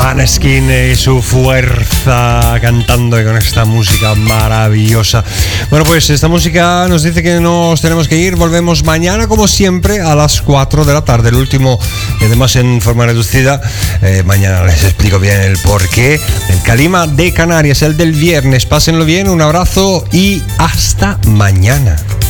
Maneskin y su fuerza cantando con esta música maravillosa. Bueno, pues esta música nos dice que nos tenemos que ir. Volvemos mañana, como siempre, a las 4 de la tarde. El último, y además en forma reducida. Mañana les explico bien el porqué del Calima de Canarias, el del viernes. Pásenlo bien, un abrazo y hasta mañana.